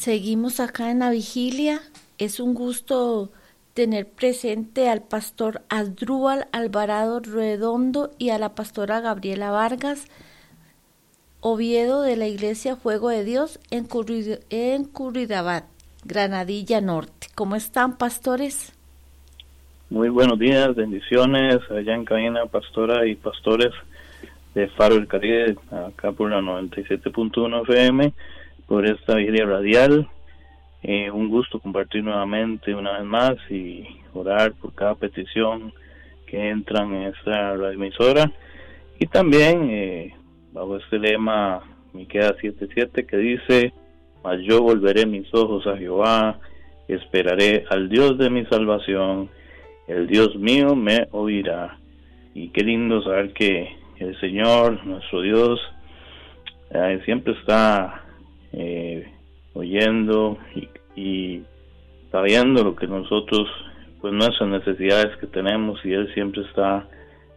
Seguimos acá en la vigilia. Es un gusto tener presente al pastor Asdrúbal Alvarado Redondo y a la pastora Gabriela Vargas Oviedo de la Iglesia Fuego de Dios en Curridabat, Granadilla Norte. ¿Cómo están, pastores? Muy buenos días, bendiciones allá en cabina, pastora y pastores de Faro del Caribe, acá por la 97.1 FM, por esta vigilia radial. Un gusto compartir nuevamente una vez más y orar por cada petición que entran en esta radioemisora. Y también bajo este lema Miqueas 7:7 que dice: mas yo volveré mis ojos a Jehová, esperaré al Dios de mi salvación, el Dios mío me oirá. Y qué lindo saber que el Señor, nuestro Dios, siempre está oyendo y sabiendo lo que nosotros, pues nuestras necesidades que tenemos, y Él siempre está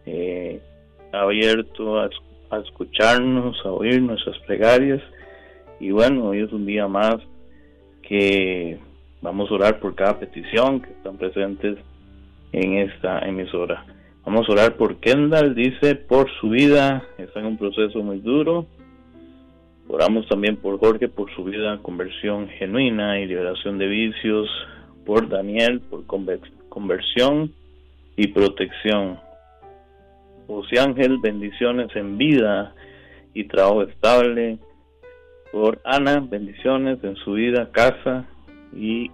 abierto a escucharnos, a oír nuestras plegarias. Y bueno, hoy es un día más que vamos a orar por cada petición que están presentes en esta emisora. Vamos a orar por Kendall, dice, por su vida, está en un proceso muy duro. Oramos también por Jorge, por su vida, conversión genuina y liberación de vicios. Por Daniel, por conversión y protección. José Ángel, bendiciones en vida y trabajo estable. Por Ana, bendiciones en su vida, casa y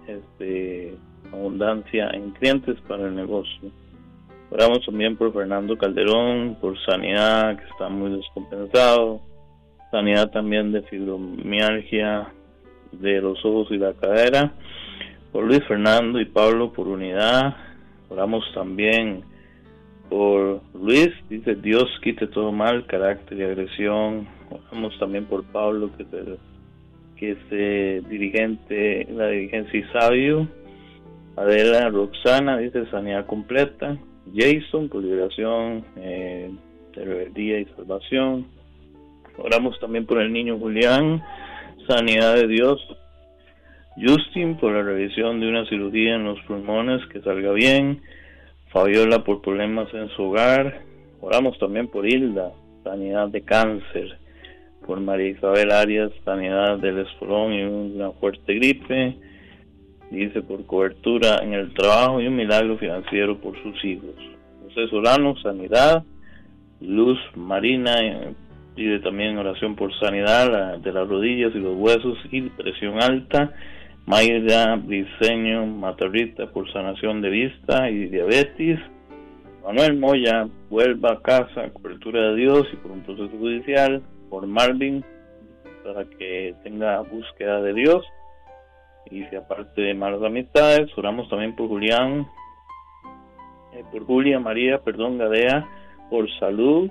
abundancia en clientes para el negocio. Oramos también por Fernando Calderón, por sanidad, que está muy descompensado. Sanidad también de fibromialgia de los ojos y la cadera. Por Luis Fernando y Pablo, por unidad. Oramos también por Luis, dice: Dios quite todo mal, carácter y agresión. Oramos también por Pablo, que es dirigente, la dirigencia y sabio. Adela Roxana, dice: sanidad completa. Jason, por liberación de rebeldía y salvación. Oramos también por el niño Julián, sanidad de Dios. Justin, por la revisión de una cirugía en los pulmones, que salga bien. Fabiola, por problemas en su hogar. Oramos también por Hilda, sanidad de cáncer. Por María Isabel Arias, sanidad del espolón y una fuerte gripe. Dice: por cobertura en el trabajo y un milagro financiero por sus hijos. José Solano, sanidad. Luz Marina pide también oración por sanidad de las rodillas y los huesos y presión alta. Mayra Briceño Matarrita, por sanación de vista y diabetes. Manuel Moya, vuelva a casa, cobertura de Dios y por un proceso judicial. Por Marvin, para que tenga búsqueda de Dios y se aparte de malas amistades. Oramos también por Julia María Gadea, por salud.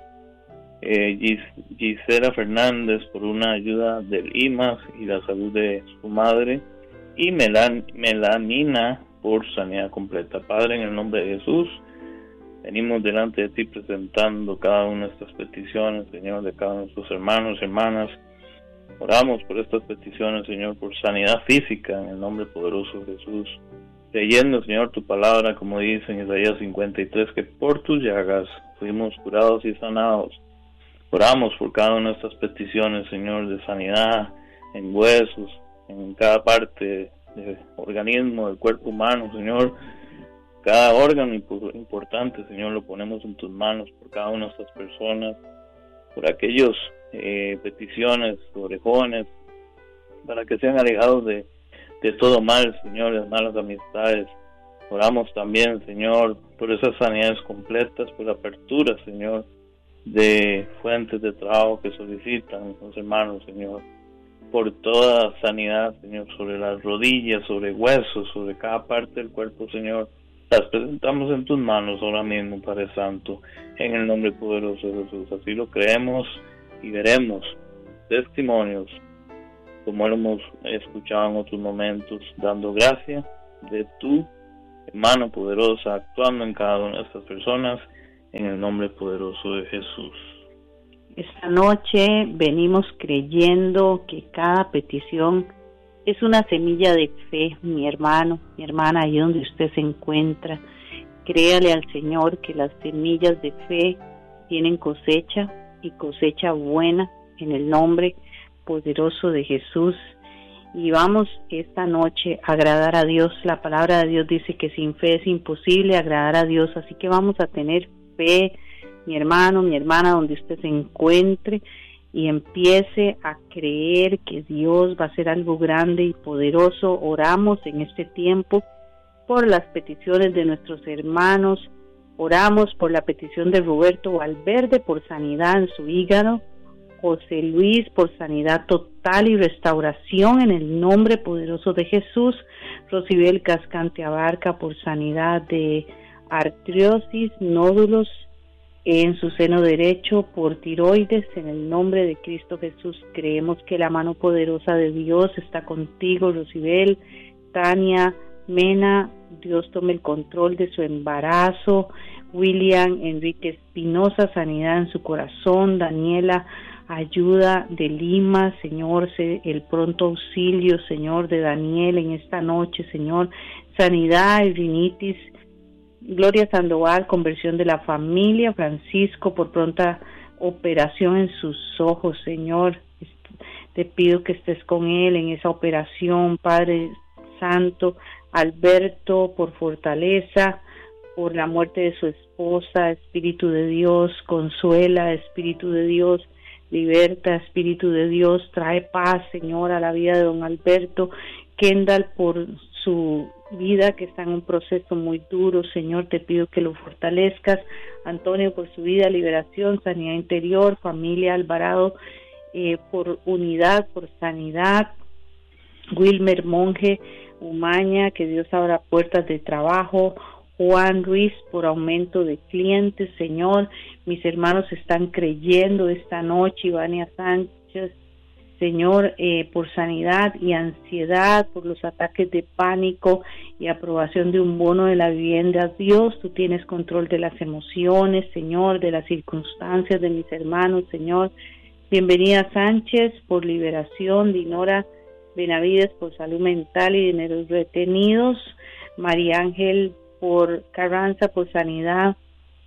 Gisela Fernández, por una ayuda del IMAS y la salud de su madre. Y Melanina, por sanidad completa. Padre, en el nombre de Jesús, venimos delante de ti presentando cada una de estas peticiones, Señor, de cada uno de nuestros hermanos y hermanas. Oramos por estas peticiones, Señor, por sanidad física, en el nombre poderoso de Jesús. Creyendo, Señor, tu palabra, como dice en Isaías 53, que por tus llagas fuimos curados y sanados. Oramos por cada una de estas peticiones, Señor, de sanidad en huesos, en cada parte del organismo, del cuerpo humano, Señor. Cada órgano importante, Señor, lo ponemos en tus manos por cada una de estas personas, por aquellos peticiones sobre jóvenes, para que sean alejados de todo mal, Señor, de malas amistades. Oramos también, Señor, por esas sanidades completas, por la apertura, Señor, de fuentes de trabajo que solicitan los hermanos, Señor. Por toda sanidad, Señor, sobre las rodillas, sobre huesos, sobre cada parte del cuerpo, Señor. Las presentamos en tus manos ahora mismo, Padre Santo, en el nombre poderoso de Jesús. Así lo creemos y veremos testimonios, como lo hemos escuchado en otros momentos, dando gracia de tu mano poderosa, actuando en cada una de estas personas, en el nombre poderoso de Jesús. Esta noche venimos creyendo que cada petición Es una semilla de fe, mi hermano, mi hermana, ahí donde usted se encuentra. Créale al Señor que las semillas de fe tienen cosecha y cosecha buena en el nombre poderoso de Jesús. Y vamos esta noche a agradar a Dios. La palabra de Dios dice que sin fe es imposible agradar a Dios, así que vamos a tener fe, mi hermano, mi hermana, donde usted se encuentre, y empiece a creer que Dios va a hacer algo grande y poderoso. Oramos en este tiempo por las peticiones de nuestros hermanos. Oramos por la petición de Roberto Valverde por sanidad en su hígado, José Luis por sanidad total y restauración en el nombre poderoso de Jesús, Rosibel Cascante Abarca por sanidad de artriosis, nódulos en su seno derecho, por tiroides, en el nombre de Cristo Jesús. Creemos que la mano poderosa de Dios está contigo, Rosibel. Tania Mena, Dios tome el control de su embarazo. William Enrique Espinosa, sanidad en su corazón. Daniela Ayuda de Lima, Señor, el pronto auxilio, Señor, de Daniel en esta noche, Señor. Sanidad y rinitis. Gloria Sandoval, conversión de la familia. Francisco, por pronta operación en sus ojos, Señor. Te pido que estés con él en esa operación, Padre Santo. Alberto, por fortaleza, por la muerte de su esposa. Espíritu de Dios, consuela. Espíritu de Dios, liberta. Espíritu de Dios, trae paz, Señor, a la vida de don Alberto. Kendall, por su vida que está en un proceso muy duro, Señor, te pido que lo fortalezcas. Antonio, por su vida, liberación, sanidad interior. Familia Alvarado, por unidad, por sanidad. Wilmer Monje Umaña, que Dios abra puertas de trabajo. Juan Ruiz, por aumento de clientes, Señor. Mis hermanos están creyendo esta noche. Ivania Sánchez, Señor, por sanidad y ansiedad, por los ataques de pánico y aprobación de un bono de la vivienda. Dios, tú tienes control de las emociones, Señor, de las circunstancias de mis hermanos, Señor. Bienvenida Sánchez, por liberación. Dinora Benavides, por salud mental y dineros retenidos. María Ángel, por Carranza, por sanidad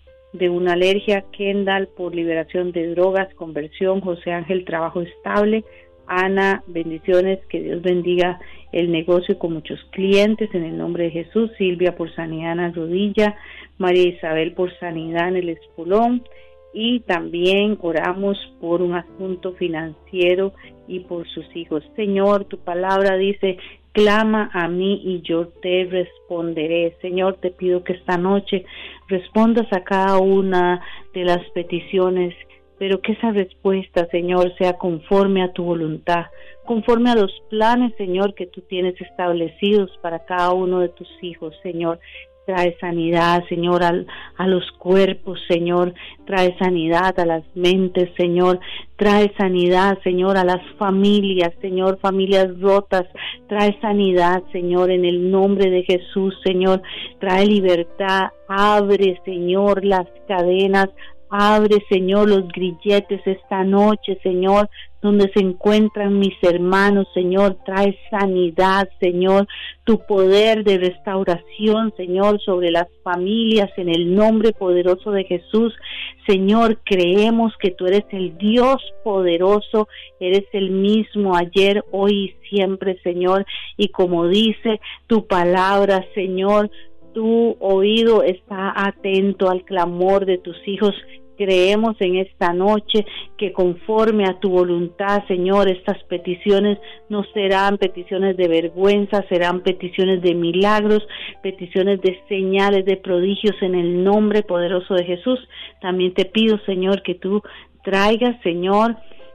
de una alergia. Kendall, por liberación de drogas, conversión. José Ángel, trabajo estable. Ana, bendiciones, que Dios bendiga el negocio con muchos clientes en el nombre de Jesús. Silvia, por sanidad en la rodilla. María Isabel, por sanidad en el espolón. Y también oramos por un asunto financiero y por sus hijos. Señor, tu palabra dice: clama a mí y yo te responderé. Señor, te pido que esta noche respondas a cada una de las peticiones, pero que esa respuesta, Señor, sea conforme a tu voluntad, conforme a los planes, Señor, que tú tienes establecidos para cada uno de tus hijos, Señor. Trae sanidad, Señor, a los cuerpos, Señor. Trae sanidad a las mentes, Señor. Trae sanidad, Señor, a las familias, Señor, familias rotas. Trae sanidad, Señor, en el nombre de Jesús, Señor. Trae libertad. Abre, Señor, las cadenas. Abre, Señor, los grilletes esta noche, Señor, donde se encuentran mis hermanos, Señor. Trae sanidad, Señor, tu poder de restauración, Señor, sobre las familias en el nombre poderoso de Jesús. Señor, creemos que tú eres el Dios poderoso, eres el mismo ayer, hoy y siempre, Señor, y como dice tu palabra, Señor, tu oído está atento al clamor de tus hijos. Creemos en esta noche que conforme a tu voluntad, Señor, estas peticiones no serán peticiones de vergüenza, serán peticiones de milagros, peticiones de señales, de prodigios en el nombre poderoso de Jesús. También te pido, Señor, que tú traigas, Señor,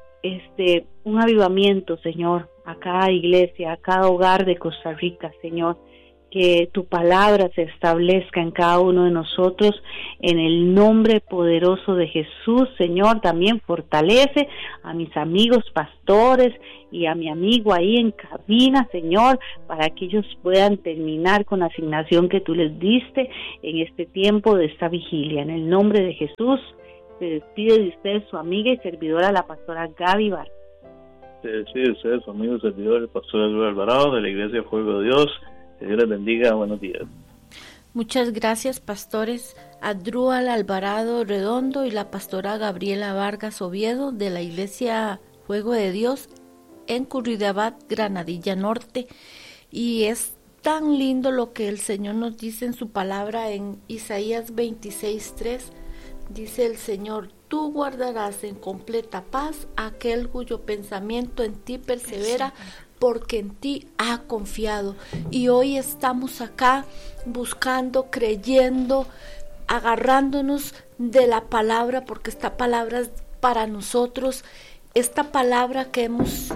un avivamiento, Señor, a cada iglesia, a cada hogar de Costa Rica, Señor. Que tu palabra se establezca en cada uno de nosotros, en el nombre poderoso de Jesús, Señor. También fortalece a mis amigos pastores y a mi amigo ahí en cabina, Señor, para que ellos puedan terminar con la asignación que tú les diste en este tiempo de esta vigilia. En el nombre de Jesús, se despide de ustedes su amiga y servidora, la pastora Gaby Vargas. parte de sí, de ustedes, su amigo servidor, el pastor Adrual Alvarado de la Iglesia Fuego de Dios. Que Dios les bendiga, buenos días. Muchas gracias, pastores Adrual Alvarado Redondo y la pastora Gabriela Vargas Oviedo de la Iglesia Fuego de Dios en Curridabat, Granadilla Norte. Y es tan lindo lo que el Señor nos dice en su palabra en Isaías 26:3. Dice el Señor: tú guardarás en completa paz aquel cuyo pensamiento en ti persevera, porque en ti ha confiado. Y hoy estamos acá buscando, creyendo, agarrándonos de la palabra, porque esta palabra es para nosotros. Esta palabra que hemos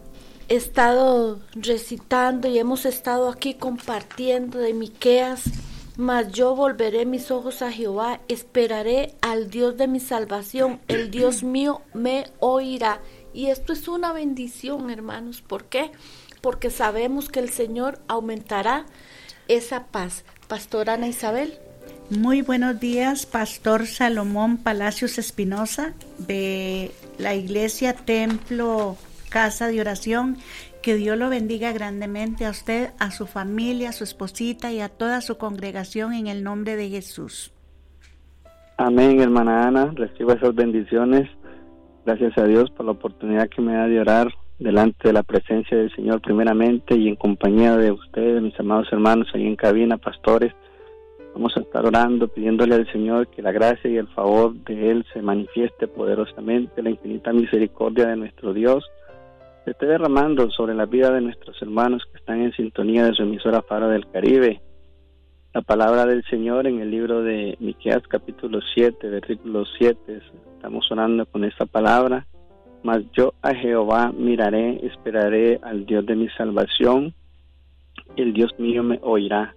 estado recitando y hemos estado aquí compartiendo de Miqueas: mas yo volveré mis ojos a Jehová, esperaré al Dios de mi salvación, el Dios mío me oirá. Y esto es una bendición, hermanos. ¿Por qué? Porque sabemos que el Señor aumentará esa paz. Pastora Ana Isabel. Muy buenos días, Pastor Salomón Palacios Espinosa, de la Iglesia Templo Casa de Oración. Que Dios lo bendiga grandemente a usted, a su familia, a su esposita y a toda su congregación en el nombre de Jesús. Amén, hermana Ana, recibo esas bendiciones. Gracias a Dios por la oportunidad que me da de orar delante de la presencia del Señor primeramente y en compañía de ustedes, mis amados hermanos, ahí en cabina, pastores. Vamos a estar orando, pidiéndole al Señor que la gracia y el favor de Él se manifieste poderosamente, la infinita misericordia de nuestro Dios se esté derramando sobre la vida de nuestros hermanos que están en sintonía de su emisora Faro del Caribe. La palabra del Señor en el libro de Miqueas capítulo 7, versículo 7, estamos orando con esta palabra: mas yo a Jehová miraré, esperaré al Dios de mi salvación, el Dios mío me oirá.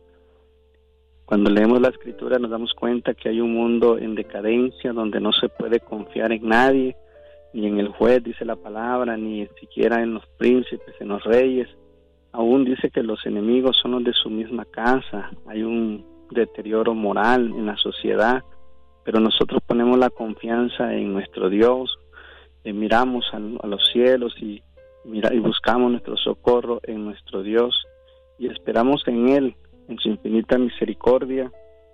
Cuando leemos la Escritura nos damos cuenta que hay un mundo en decadencia donde no se puede confiar en nadie, ni en el juez, dice la palabra, ni siquiera en los príncipes, en los reyes. Aún dice que los enemigos son los de su misma casa. Hay un deterioro moral en la sociedad, pero nosotros ponemos la confianza en nuestro Dios, miramos a los cielos y buscamos nuestro socorro en nuestro Dios y esperamos en Él, en su infinita misericordia,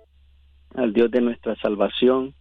al Dios de nuestra salvación.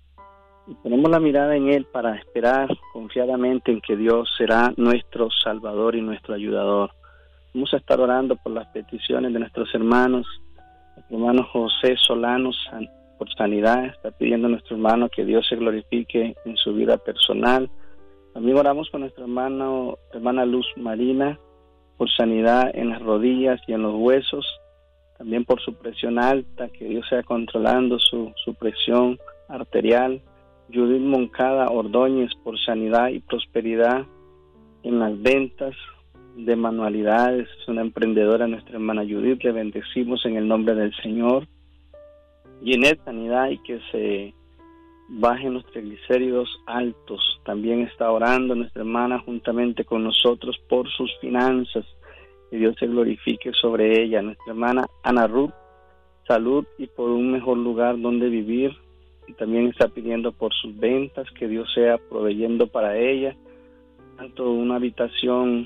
Y ponemos la mirada en Él para esperar confiadamente en que Dios será nuestro Salvador y nuestro ayudador. Vamos a estar orando por las peticiones de nuestros hermanos. Nuestro hermano José Solano, por sanidad, está pidiendo a nuestro hermano que Dios se glorifique en su vida personal. También oramos por nuestra hermana Luz Marina, por sanidad en las rodillas y en los huesos. También por su presión alta, que Dios sea controlando su presión arterial. Judith Moncada Ordóñez, por sanidad y prosperidad en las ventas de manualidades. Es una emprendedora, nuestra hermana Judith, le bendecimos en el nombre del Señor. Ginette, sanidad y que se bajen los triglicéridos altos. También está orando nuestra hermana juntamente con nosotros por sus finanzas, que Dios se glorifique sobre ella. Nuestra hermana Ana Ruth, salud y por un mejor lugar donde vivir. Y también está pidiendo por sus ventas, que Dios sea proveyendo para ella, tanto una habitación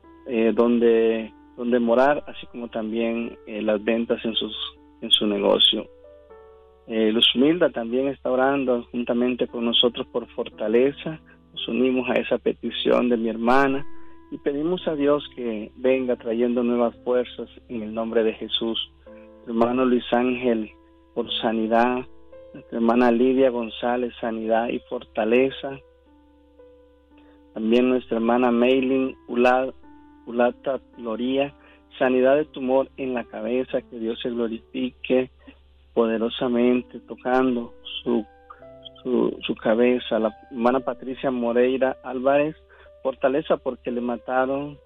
donde morar, así como también las ventas en su negocio. Luz Milda también está orando juntamente con nosotros por fortaleza. Nos unimos a esa petición de mi hermana y pedimos a Dios que venga trayendo nuevas fuerzas en el nombre de Jesús. Mi hermano Luis Ángel, por sanidad. Nuestra hermana Lidia González, sanidad y fortaleza. También nuestra hermana Maylin Ulata Gloria, sanidad de tumor en la cabeza, que Dios se glorifique poderosamente tocando su cabeza. La hermana Patricia Moreira Álvarez, fortaleza porque le mataron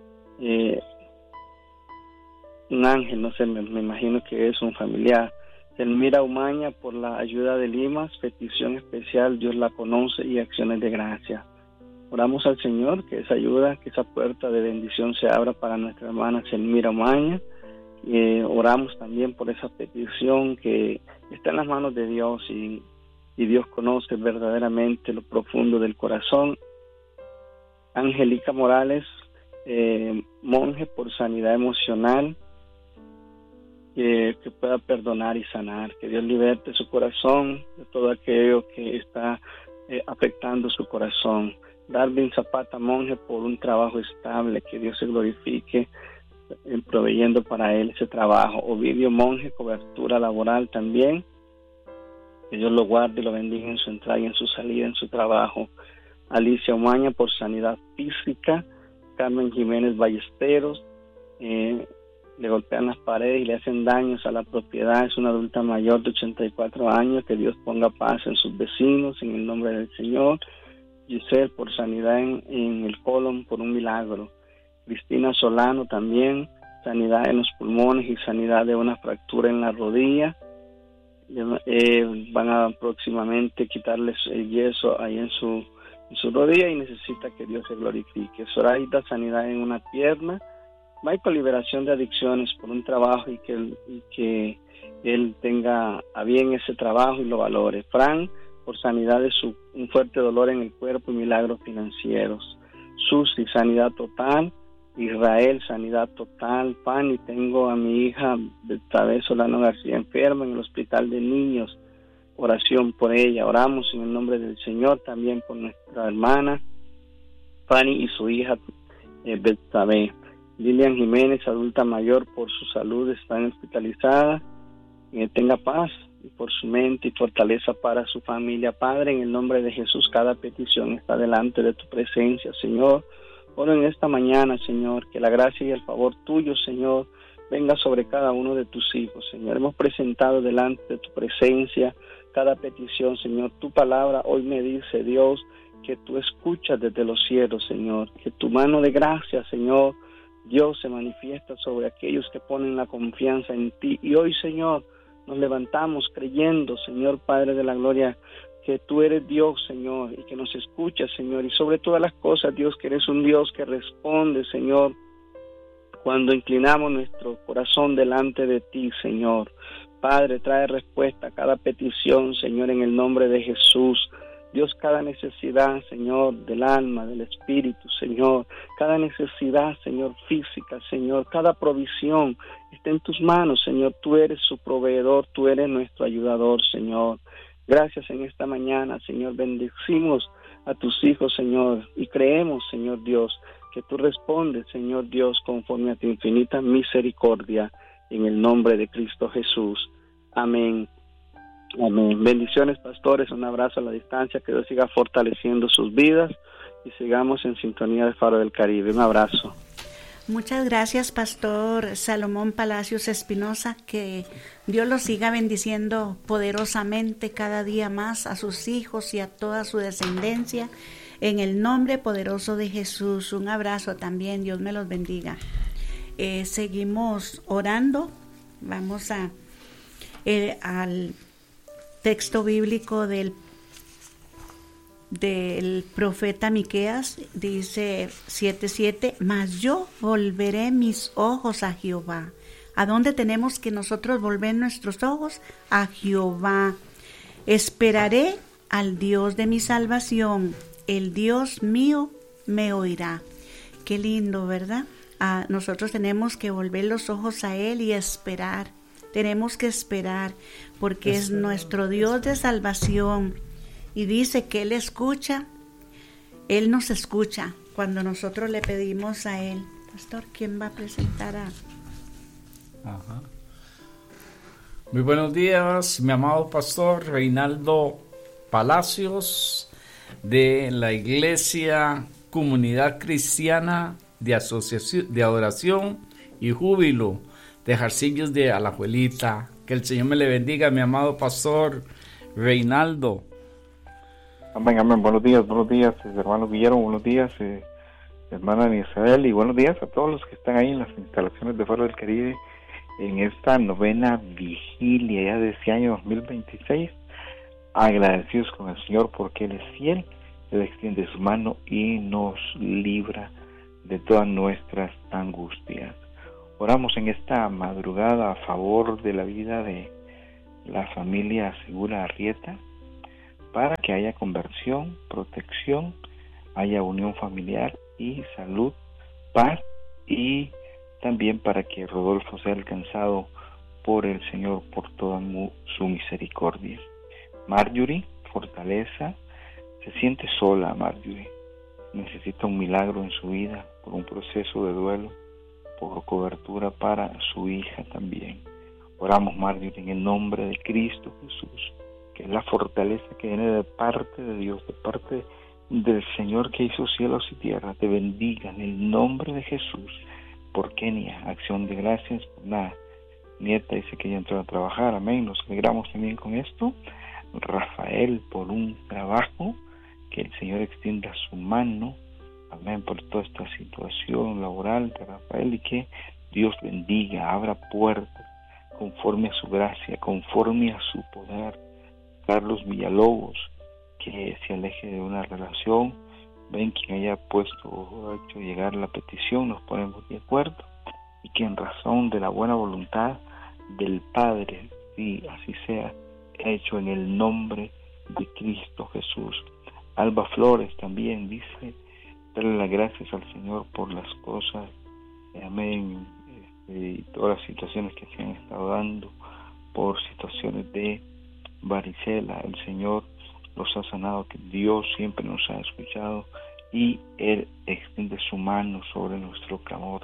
un ángel, no sé, me imagino que es un familiar. Elmira Umaña, por la ayuda de Limas, petición especial, Dios la conoce, y acciones de gracia. Oramos al Señor que esa ayuda, que esa puerta de bendición se abra para nuestra hermana Elmira Umaña. Oramos también por esa petición que está en las manos de Dios y Dios conoce verdaderamente lo profundo del corazón. Angélica Morales, monje, por sanidad emocional, que pueda perdonar y sanar, que Dios liberte su corazón de todo aquello que está afectando su corazón. Darwin Zapata, monje, por un trabajo estable, que Dios se glorifique proveyendo para él ese trabajo. Ovidio, monje, cobertura laboral también, que Dios lo guarde y lo bendiga en su entrada y en su salida, en su trabajo. Alicia Umaña, por sanidad física. Carmen Jiménez Ballesteros, le golpean las paredes y le hacen daños a la propiedad. Es una adulta mayor de 84 años. Que Dios ponga paz en sus vecinos, en el nombre del Señor. Giselle, por sanidad en el colon, por un milagro. Cristina Solano también, sanidad en los pulmones y sanidad de una fractura en la rodilla. Van a próximamente quitarles el yeso ahí en su rodilla, y necesita que Dios se glorifique. Zoraida, sanidad en una pierna. Michael, liberación de adicciones por un trabajo, y que él tenga a bien ese trabajo y lo valore. Fran, por sanidad de un fuerte dolor en el cuerpo y milagros financieros. Susi, sanidad total. Israel, sanidad total. Fanny, tengo a mi hija Betsabe Solano García enferma en el hospital de niños. Oración por ella. Oramos en el nombre del Señor también por nuestra hermana Fanny y su hija Betsabe. Lilian Jiménez, adulta mayor, por su salud está hospitalizada. Tenga paz y por su mente y fortaleza para su familia. Padre, en el nombre de Jesús, cada petición está delante de tu presencia, Señor. Oro en esta mañana, Señor, que la gracia y el favor tuyo, Señor, venga sobre cada uno de tus hijos, Señor. Hemos presentado delante de tu presencia cada petición, Señor. Tu palabra hoy me dice, Dios, que tú escuchas desde los cielos, Señor. Que tu mano de gracia, Señor, Dios, se manifiesta sobre aquellos que ponen la confianza en ti. Y hoy, Señor, nos levantamos creyendo, Señor, Padre de la gloria, que tú eres Dios, Señor, y que nos escuchas, Señor, y sobre todas las cosas, Dios, que eres un Dios que responde, Señor, cuando inclinamos nuestro corazón delante de ti, Señor. Padre, trae respuesta a cada petición, Señor, en el nombre de Jesús. Dios, cada necesidad, Señor, del alma, del espíritu, Señor, cada necesidad, Señor, física, Señor, cada provisión está en tus manos, Señor. Tú eres su proveedor, tú eres nuestro ayudador, Señor. Gracias en esta mañana, Señor. Bendecimos a tus hijos, Señor, y creemos, Señor Dios, que tú respondes, Señor Dios, conforme a tu infinita misericordia, en el nombre de Cristo Jesús. Amén. Amén. Bendiciones, pastores. Un abrazo a la distancia. Que Dios siga fortaleciendo sus vidas y sigamos en sintonía de Faro del Caribe. Un abrazo. Muchas gracias, Pastor Salomón Palacios Espinosa. Que Dios los siga bendiciendo poderosamente cada día más a sus hijos y a toda su descendencia. En el nombre poderoso de Jesús. Un abrazo también. Dios me los bendiga. Seguimos orando. Vamos al texto bíblico del profeta Miqueas. Dice 7:7, mas yo volveré mis ojos a Jehová. ¿A dónde tenemos que nosotros volver nuestros ojos? A Jehová. Esperaré al Dios de mi salvación. El Dios mío me oirá. Qué lindo, ¿verdad? Nosotros tenemos que volver los ojos a Él y esperar. Tenemos que esperar porque es nuestro Dios de salvación. Y dice que Él escucha, Él nos escucha cuando nosotros le pedimos a Él. Pastor, ¿quién va a presentar a...? Ajá. Muy buenos días, mi amado pastor Reinaldo Palacios, de la Iglesia Comunidad Cristiana de Asociación de Adoración y Júbilo de Jarcillos de Alajuelita. Que el Señor me le bendiga, mi amado pastor Reinaldo. Amén, amén. Buenos días, hermano Guillermo, buenos días, hermana Isabel, y buenos días a todos los que están ahí en las instalaciones de Faro del Caribe en esta novena vigilia ya de este año 2026. Agradecidos con el Señor porque Él es fiel, Él extiende su mano y nos libra de todas nuestras angustias. Oramos en esta madrugada a favor de la vida de la familia Segura Arrieta, para que haya conversión, protección, haya unión familiar y salud, paz, y también para que Rodolfo sea alcanzado por el Señor por toda su misericordia. Marjorie, fortaleza, se siente sola Marjorie, necesita un milagro en su vida por un proceso de duelo, por cobertura para su hija también. Oramos, Marjorie, en el nombre de Cristo Jesús, que es la fortaleza que viene de parte de Dios, de parte del Señor que hizo cielos y tierra, te bendiga en el nombre de Jesús. Por Kenia, acción de gracias por la nieta, dice que ya entró a trabajar, amén, nos alegramos también con esto. Rafael, por un trabajo, que el Señor extienda su mano, amén, por toda esta situación laboral de Rafael, y que Dios bendiga, abra puertas conforme a su gracia, conforme a su poder. Carlos Villalobos, que se aleje de una relación, ven quien haya hecho llegar la petición, nos ponemos de acuerdo, y que en razón de la buena voluntad del Padre, sí, así sea hecho en el nombre de Cristo Jesús. Alba Flores también dice, darle las gracias al Señor por las cosas, amén, y todas las situaciones que se han estado dando, por situaciones de varicela, el Señor los ha sanado, que Dios siempre nos ha escuchado y Él extiende su mano sobre nuestro clamor.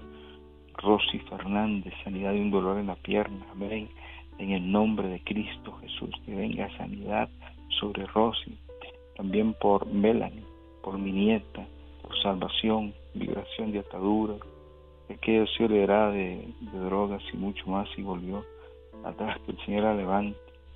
Rosy Fernández, sanidad de un dolor en la pierna, amén, en el nombre de Cristo Jesús, que venga sanidad sobre Rosy. También por Melanie, por mi nieta, por salvación, liberación de ataduras, de que se liberada de drogas y mucho más, y volvió atrás, que el Señor la levante,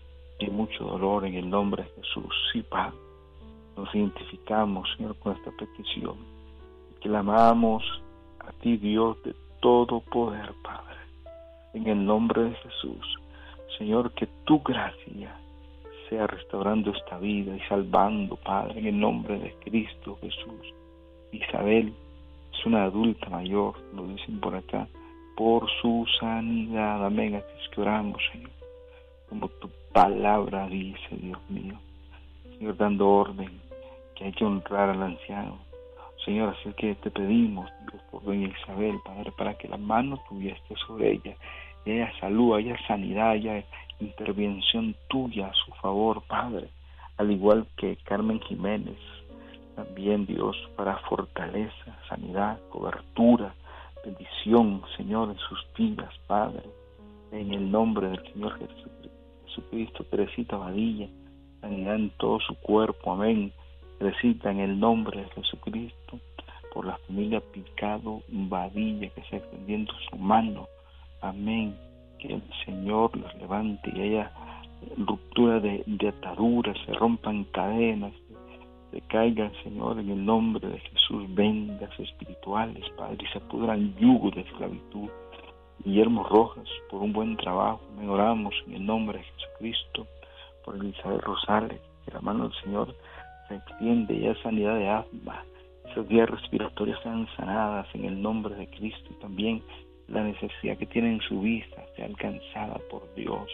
y mucho dolor en el nombre de Jesús. Sí, Padre, nos identificamos, Señor, con esta petición, que la amamos a ti, Dios de todo poder, Padre, en el nombre de Jesús. Señor, que tu gracia sea restaurando esta vida y salvando, Padre, en el nombre de Cristo Jesús. Isabel es una adulta mayor, lo dicen por acá, por su sanidad, amén. Así es que oramos, Señor, como tu palabra dice, Dios mío. Señor, dando orden que hay que honrar al anciano. Señor, así que te pedimos, Dios, por doña Isabel, Padre, para que la mano tuya esté sobre ella, y haya salud, haya sanidad, haya intervención tuya a su favor, Padre, al igual que Carmen Jiménez, también, Dios, para fortaleza, sanidad, cobertura, bendición, Señor, en sus vidas, Padre, en el nombre del Señor Jesucristo. Teresita Badilla, sanidad en todo su cuerpo, amén. Teresita, en el nombre de Jesucristo, por la familia Picado Badilla, que está extendiendo su mano, amén, que el Señor los levante y haya ruptura de ataduras, se rompan cadenas, se caigan, Señor, en el nombre de Jesús, vendas espirituales, Padre, y se pudran yugos de esclavitud. Guillermo Rojas, por un buen trabajo, me oramos en el nombre de Jesucristo, por Elizabeth Rosales, que la mano del Señor se extiende y haya sanidad de asma, esas vías respiratorias sean sanadas en el nombre de Cristo, y también la necesidad que tiene en su vista sea alcanzada por Dios.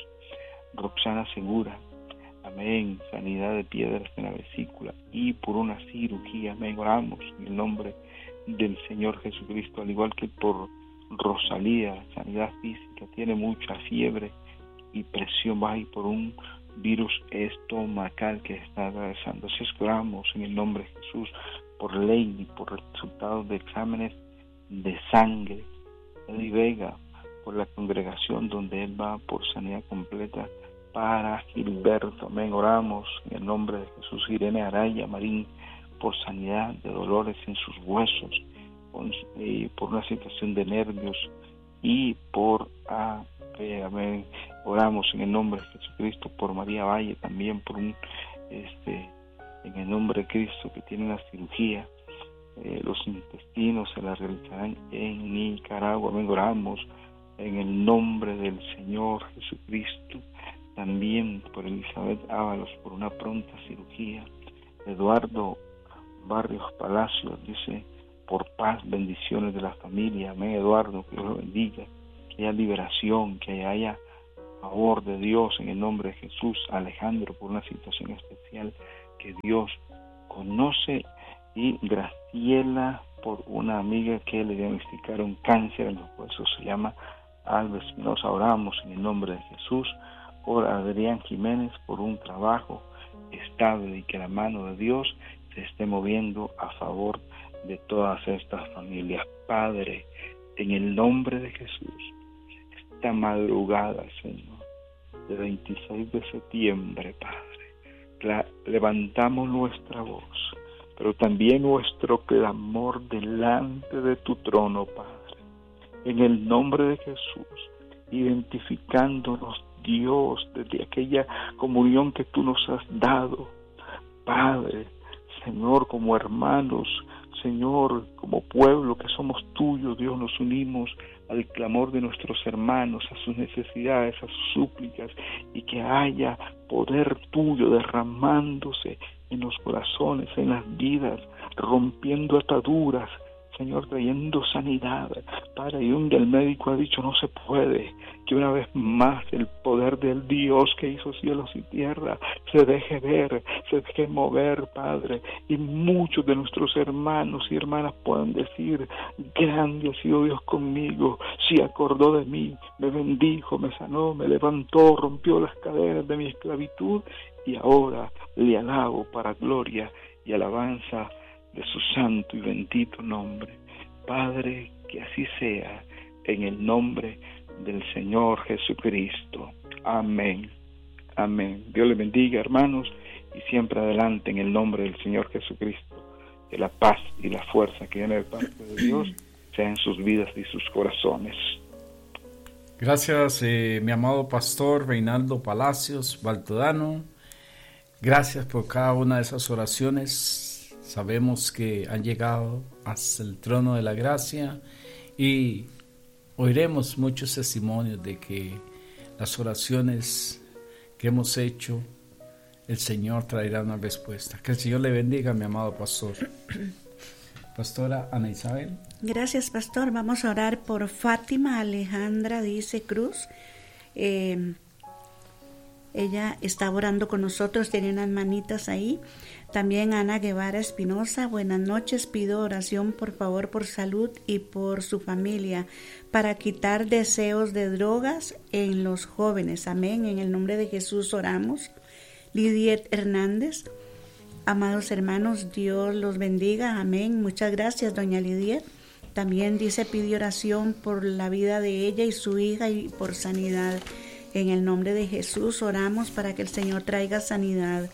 Roxana Segura, amén, sanidad de piedras en la vesícula y por una cirugía, amén, oramos en el nombre del Señor Jesucristo, al igual que por Rosalía, sanidad física, tiene mucha fiebre y presión baja y por un virus estomacal que está atravesando. Así es que oramos en el nombre de Jesús por Lady, por resultados de exámenes de sangre. Eddie Vega, por la congregación donde él va, por sanidad completa para Gilberto, amén, oramos en el nombre de Jesús. Irene Araya Marín, por sanidad de dolores en sus huesos, por una situación de nervios y por amén, oramos en el nombre de Jesucristo por María Valle, también por un en el nombre de Cristo, que tiene una cirugía, los intestinos se la realizarán en Nicaragua, amén, oramos en el nombre del Señor Jesucristo, también por Elizabeth Ábalos, por una pronta cirugía. Eduardo Barrios Palacios dice, por paz, bendiciones de la familia, amén, Eduardo, que Dios lo bendiga, que haya liberación, que haya favor de Dios en el nombre de Jesús. Alejandro, por una situación especial que Dios conoce y Graciela por una amiga que le diagnosticaron cáncer en los huesos, se llama Alba Espinosa. Oramos en el nombre de Jesús por Adrián Jiménez, por un trabajo estable y que la mano de Dios se esté moviendo a favor de todas estas familias. Padre, en el nombre de Jesús, esta madrugada, Señor, de 26 de septiembre, Padre, levantamos nuestra voz, pero también nuestro clamor delante de tu trono, Padre, en el nombre de Jesús, identificándonos, Dios, desde aquella comunión que tú nos has dado, Padre, Señor, como hermanos, Señor, como pueblo que somos tuyos, Dios, nos unimos al clamor de nuestros hermanos, a sus necesidades, a sus súplicas, y que haya poder tuyo derramándose en los corazones, en las vidas, rompiendo ataduras, Señor, trayendo sanidad. Padre, y donde el médico ha dicho no se puede, que una vez más el poder del Dios que hizo cielos y tierra se deje ver, se deje mover, Padre, y muchos de nuestros hermanos y hermanas puedan decir: grande ha sido Dios conmigo, se acordó de mí, me bendijo, me sanó, me levantó, rompió las cadenas de mi esclavitud, y ahora le alabo para gloria y alabanza de su santo y bendito nombre. Padre, que así sea, en el nombre del Señor Jesucristo. Amén. Amén. Dios les bendiga, hermanos, y siempre adelante en el nombre del Señor Jesucristo. Que la paz y la fuerza que viene de parte de Dios sea en sus vidas y sus corazones. Gracias, mi amado pastor Reinaldo Palacios Baltodano. Gracias por cada una de esas oraciones. Sabemos que han llegado hasta el trono de la gracia y oiremos muchos testimonios de que las oraciones que hemos hecho, el Señor traerá una respuesta. Que el Señor le bendiga, mi amado pastor. Pastora Ana Isabel. Gracias, pastor. Vamos a orar por Fátima Alejandra Dice Cruz. Ella está orando con nosotros, tiene unas manitas ahí. También Ana Guevara Espinosa, buenas noches, pido oración por favor por salud y por su familia, para quitar deseos de drogas en los jóvenes. Amén, en el nombre de Jesús oramos. Lidiet Hernández, amados hermanos, Dios los bendiga, amén. Muchas gracias, doña Lidiet. También dice, pide oración por la vida de ella y su hija y por sanidad. En el nombre de Jesús oramos para que el Señor traiga sanidad.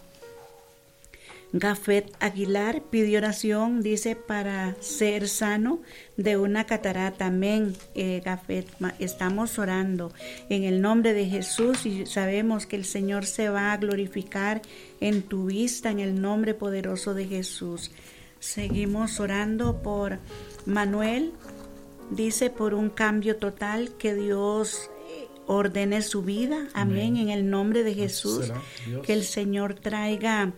Gafet Aguilar pide oración, dice, para ser sano de una catarata. Amén. Gafet, estamos orando en el nombre de Jesús y sabemos que el Señor se va a glorificar en tu vista en el nombre poderoso de Jesús. Seguimos orando por Manuel, dice, por un cambio total, que Dios ordene su vida. Amén. En el nombre de Jesús, que el Señor traiga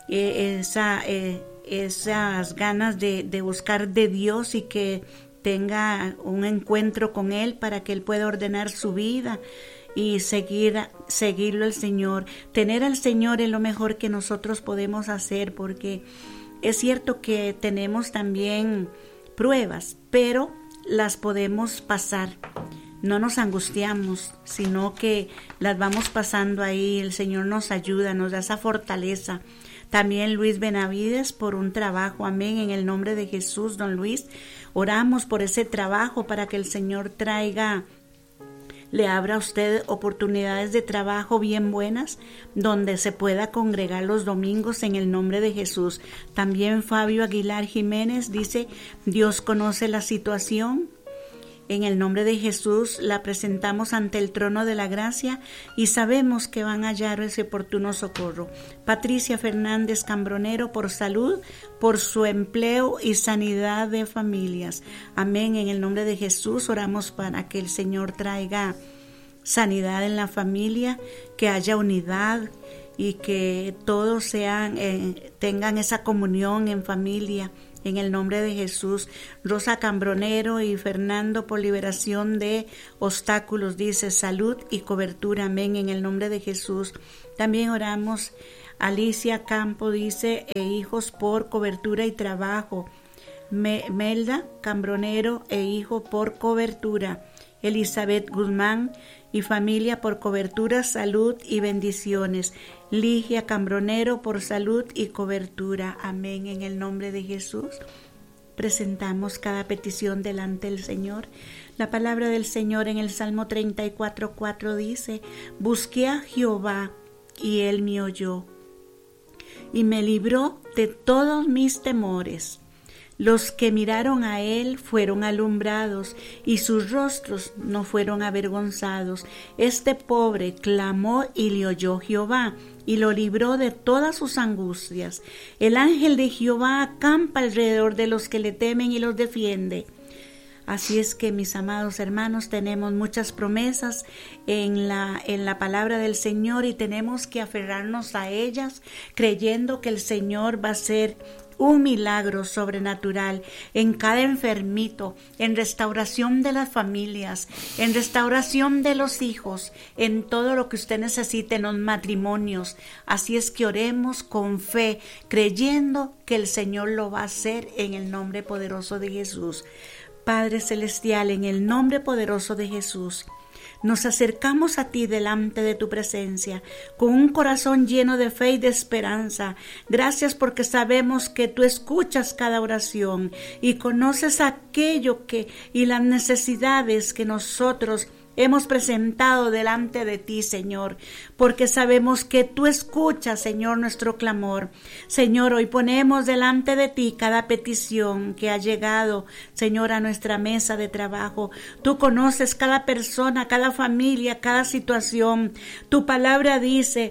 esas ganas de buscar de Dios y que tenga un encuentro con Él para que Él pueda ordenar su vida y seguirlo al Señor. Tener al Señor es lo mejor que nosotros podemos hacer, porque es cierto que tenemos también pruebas, pero las podemos pasar. No nos angustiamos, sino que las vamos pasando ahí. El Señor nos ayuda, nos da esa fortaleza. También Luis Benavides por un trabajo, amén, en el nombre de Jesús, don Luis. Oramos por ese trabajo para que el Señor le abra a usted oportunidades de trabajo bien buenas, donde se pueda congregar los domingos en el nombre de Jesús. También Fabio Aguilar Jiménez dice, Dios conoce la situación. En el nombre de Jesús la presentamos ante el trono de la gracia y sabemos que van a hallar ese oportuno socorro. Patricia Fernández Cambronero por salud, por su empleo y sanidad de familias. Amén. En el nombre de Jesús oramos para que el Señor traiga sanidad en la familia, que haya unidad y que todos tengan esa comunión en familia. En el nombre de Jesús. Rosa Cambronero y Fernando por liberación de obstáculos, dice salud y cobertura. Amén. En el nombre de Jesús. También oramos Alicia Campo dice, e hijos por cobertura y trabajo. Melda Cambronero e hijo por cobertura. Elizabeth Guzmán y familia por cobertura, salud y bendiciones. Ligia Cambronero por salud y cobertura. Amén. En el nombre de Jesús presentamos cada petición delante del Señor. La palabra del Señor en el Salmo 34:4 dice, busqué a Jehová y él me oyó y me libró de todos mis temores. Los que miraron a él fueron alumbrados y sus rostros no fueron avergonzados. Este pobre clamó y le oyó Jehová y lo libró de todas sus angustias. El ángel de Jehová acampa alrededor de los que le temen y los defiende. Así es que, mis amados hermanos, tenemos muchas promesas en la palabra del Señor y tenemos que aferrarnos a ellas creyendo que el Señor va a hacer un milagro sobrenatural en cada enfermito, en restauración de las familias, en restauración de los hijos, en todo lo que usted necesite en los matrimonios. Así es que oremos con fe, creyendo que el Señor lo va a hacer en el nombre poderoso de Jesús. Padre Celestial, en el nombre poderoso de Jesús, nos acercamos a ti delante de tu presencia con un corazón lleno de fe y de esperanza. Gracias porque sabemos que tú escuchas cada oración y conoces aquello y las necesidades que nosotros hemos presentado delante de ti, Señor, porque sabemos que tú escuchas, Señor, nuestro clamor. Señor, hoy ponemos delante de ti cada petición que ha llegado, Señor, a nuestra mesa de trabajo. Tú conoces cada persona, cada familia, cada situación. Tu palabra dice,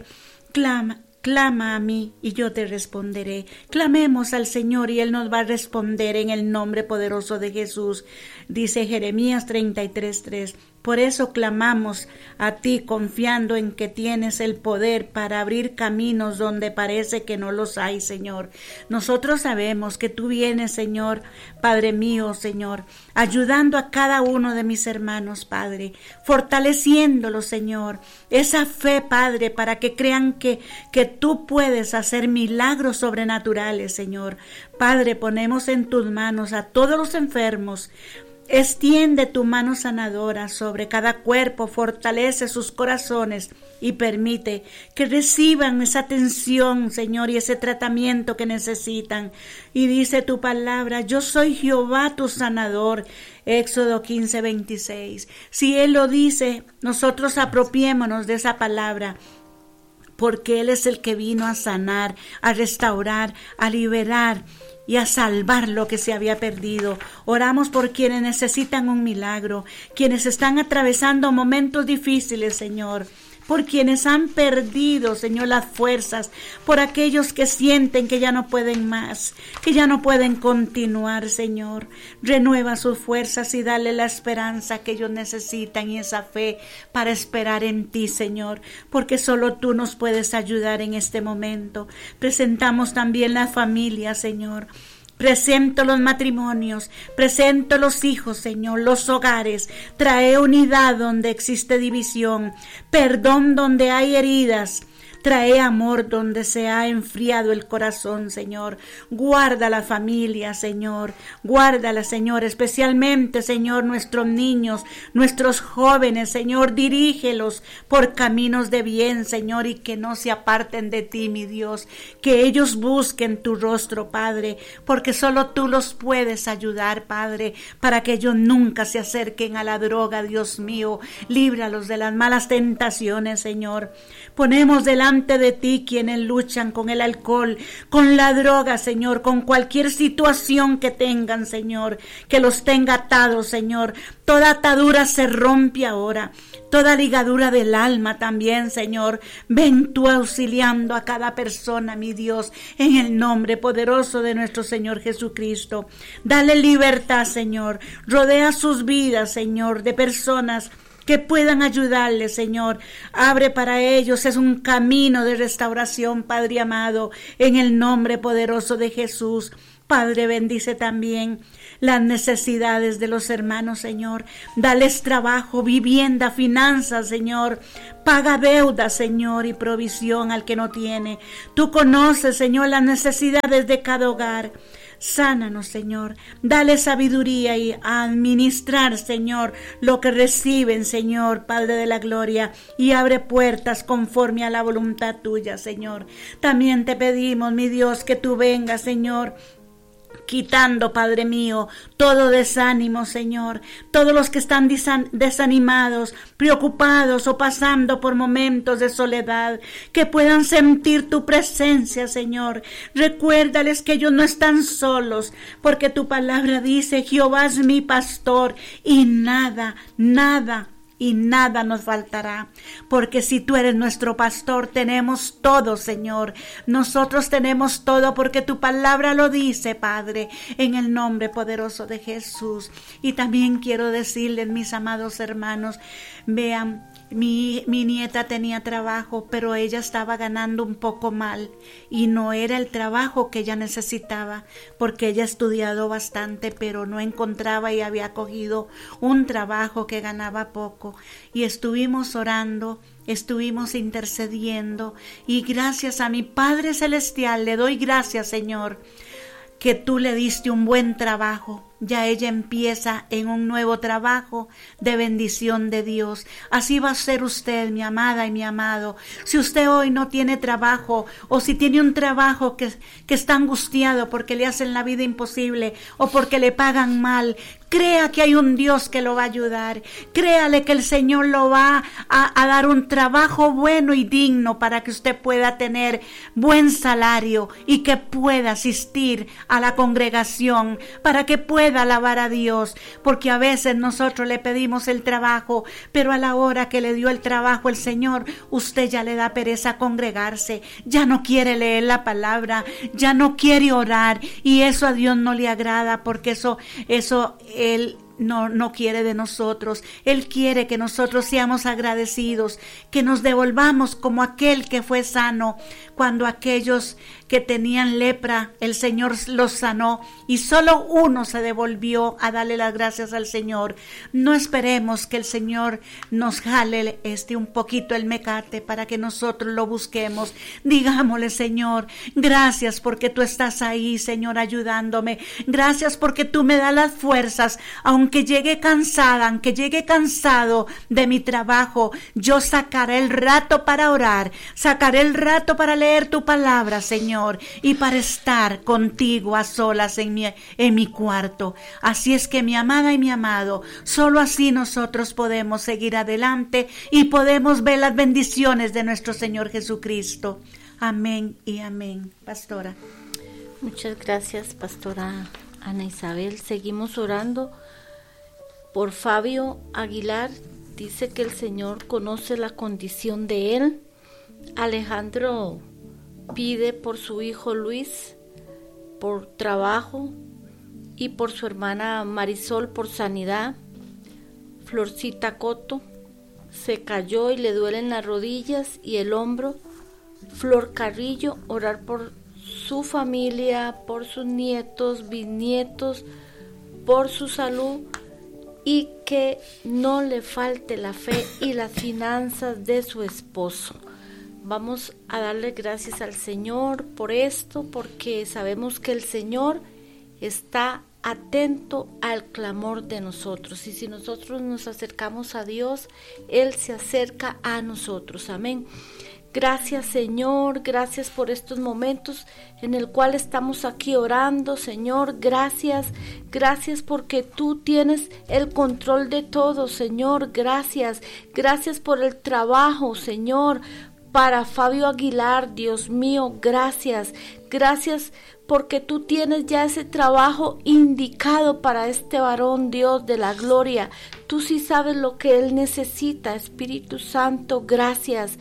clama a mí y yo te responderé. Clamemos al Señor y Él nos va a responder en el nombre poderoso de Jesús. Dice Jeremías 33:3. Por eso clamamos a ti confiando en que tienes el poder para abrir caminos donde parece que no los hay, Señor. Nosotros sabemos que tú vienes, Señor, Padre mío, Señor, ayudando a cada uno de mis hermanos, Padre, fortaleciéndolos, Señor, esa fe, Padre, para que crean que tú puedes hacer milagros sobrenaturales, Señor. Padre, ponemos en tus manos a todos los enfermos. Extiende tu mano sanadora sobre cada cuerpo, fortalece sus corazones y permite que reciban esa atención, Señor, y ese tratamiento que necesitan. Y dice tu palabra, yo soy Jehová tu sanador, Éxodo 15:26. Si Él lo dice, nosotros apropiémonos de esa palabra, porque Él es el que vino a sanar, a restaurar, a liberar y a salvar lo que se había perdido. Oramos por quienes necesitan un milagro, quienes están atravesando momentos difíciles, Señor, por quienes han perdido, Señor, las fuerzas, por aquellos que sienten que ya no pueden más, que ya no pueden continuar, Señor. Renueva sus fuerzas y dale la esperanza que ellos necesitan y esa fe para esperar en ti, Señor, porque solo tú nos puedes ayudar en este momento. Presentamos también la familia, Señor. Presento los matrimonios, presento los hijos, Señor, los hogares. Trae unidad donde existe división, perdón donde hay heridas. Trae amor donde se ha enfriado el corazón, Señor. Guarda la familia, Señor. Guárdala, Señor, especialmente, Señor, nuestros niños, nuestros jóvenes, Señor. Dirígelos por caminos de bien, Señor, y que no se aparten de ti, mi Dios. Que ellos busquen tu rostro, Padre, porque solo tú los puedes ayudar, Padre, para que ellos nunca se acerquen a la droga, Dios mío. Líbralos de las malas tentaciones, Señor. Ponemos delante de ti quienes luchan con el alcohol, con la droga, Señor, con cualquier situación que tengan, Señor, que los tenga atados, Señor. Toda atadura se rompe ahora, toda ligadura del alma también, Señor. Ven tú auxiliando a cada persona, mi Dios, en el nombre poderoso de nuestro Señor Jesucristo. Dale libertad, Señor. Rodea sus vidas, Señor, de personas que puedan ayudarles, Señor. Abre para ellos, es un camino de restauración, Padre amado, en el nombre poderoso de Jesús. Padre, bendice también las necesidades de los hermanos, Señor. Dales trabajo, vivienda, finanzas, Señor. Paga deudas, Señor, y provisión al que no tiene. Tú conoces, Señor, las necesidades de cada hogar. Sánanos, Señor. Dale sabiduría y a administrar, Señor, lo que reciben, Señor, Padre de la gloria, y abre puertas conforme a la voluntad tuya, Señor. También te pedimos, mi Dios, que tú vengas, Señor, quitando, Padre mío, todo desánimo, Señor. Todos los que están desanimados, preocupados o pasando por momentos de soledad, que puedan sentir tu presencia, Señor. Recuérdales que ellos no están solos, porque tu palabra dice: Jehová es mi pastor y nada nos faltará, porque si tú eres nuestro pastor, tenemos todo, Señor. Nosotros tenemos todo porque tu palabra lo dice, Padre, en el nombre poderoso de Jesús. Y también quiero decirles, mis amados hermanos, vean, mi nieta tenía trabajo, pero ella estaba ganando un poco mal y no era el trabajo que ella necesitaba, porque ella ha estudiado bastante, pero no encontraba y había cogido un trabajo que ganaba poco. Y estuvimos orando, estuvimos intercediendo, y gracias a mi Padre Celestial le doy gracias, Señor, que tú le diste un buen trabajo. Ya ella empieza en un nuevo trabajo de bendición de Dios. Así va a ser usted, mi amada y mi amado. Si usted hoy no tiene trabajo, o si tiene un trabajo que está angustiado porque le hacen la vida imposible o porque le pagan mal, crea que hay un Dios que lo va a ayudar. Créale que el Señor lo va a dar un trabajo bueno y digno para que usted pueda tener buen salario y que pueda asistir a la congregación, para que pueda alabar a Dios, porque a veces nosotros le pedimos el trabajo, pero a la hora que le dio el trabajo el Señor, usted ya le da pereza congregarse, ya no quiere leer la palabra, ya no quiere orar, y eso a Dios no le agrada, porque eso Él no quiere de nosotros. Él quiere que nosotros seamos agradecidos, que nos devolvamos como aquel que fue sano, cuando aquellos que tenían lepra, el Señor los sanó y solo uno se devolvió a darle las gracias al Señor. No esperemos que el Señor nos jale un poquito el mecate para que nosotros lo busquemos. Digámosle: Señor, gracias porque tú estás ahí, Señor, ayudándome. Gracias porque tú me das las fuerzas, aunque llegue cansada, aunque llegue cansado de mi trabajo, yo sacaré el rato para orar, sacaré el rato para leer tu palabra, Señor, y para estar contigo a solas en mi cuarto. Así es que, mi amada y mi amado, solo así nosotros podemos seguir adelante y podemos ver las bendiciones de nuestro Señor Jesucristo. Amén y amén. Pastora. Muchas gracias, Pastora Ana Isabel. Seguimos orando por Fabio Aguilar. Dice que el Señor conoce la condición de él. Alejandro pide por su hijo Luis, por trabajo, y por su hermana Marisol por sanidad. Florcita Coto se cayó y le duelen las rodillas y el hombro. Flor Carrillo, orar por su familia, por sus nietos, bisnietos, por su salud, y que no le falte la fe y las finanzas de su esposo. Vamos a darle gracias al Señor por esto, porque sabemos que el Señor está atento al clamor de nosotros, y si nosotros nos acercamos a Dios, Él se acerca a nosotros. Amén. Gracias, Señor, gracias por estos momentos en el cual estamos aquí orando, Señor. Gracias porque tú tienes el control de todo, Señor. Gracias por el trabajo, Señor, para Fabio Aguilar, Dios mío. Gracias porque tú tienes ya ese trabajo indicado para este varón, Dios de la gloria. Tú sí sabes lo que él necesita, Espíritu Santo. Gracias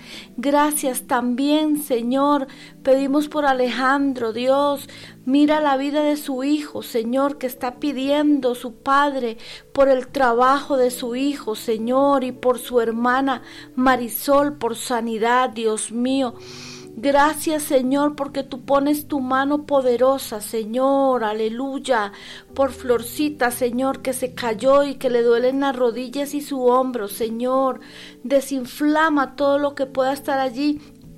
también, Señor. Pedimos por Alejandro, Dios. Mira la vida de su hijo, Señor, que está pidiendo su padre por el trabajo de su hijo, Señor, y por su hermana Marisol, por sanidad, Dios mío. Gracias, Señor, porque tú pones tu mano poderosa, Señor, aleluya, por Florcita, Señor, que se cayó y que le duelen las rodillas y su hombro, Señor. Desinflama todo lo que pueda estar allí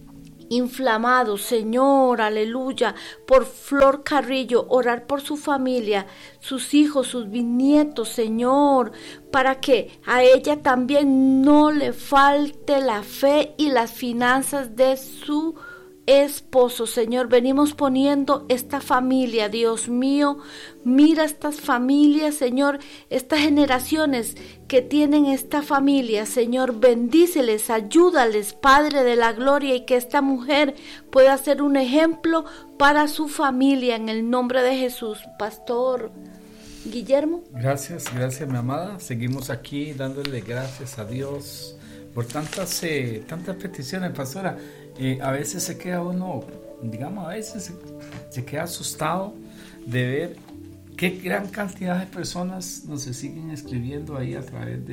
inflamado, Señor, aleluya, por Flor Carrillo, orar por su familia, sus hijos, sus bisnietos, Señor, para que a ella también no le falte la fe y las finanzas de su esposo, Señor. Venimos poniendo esta familia, Dios mío, mira estas familias, Señor, estas generaciones que tienen esta familia, Señor, bendíceles, ayúdales, Padre de la gloria, y que esta mujer pueda ser un ejemplo para su familia, en el nombre de Jesús. Pastor Guillermo. Gracias, mi amada. Seguimos aquí dándole gracias a Dios por tantas peticiones, pastora. A veces se queda uno, digamos, a veces se queda asustado de ver qué gran cantidad de personas nos siguen escribiendo ahí a través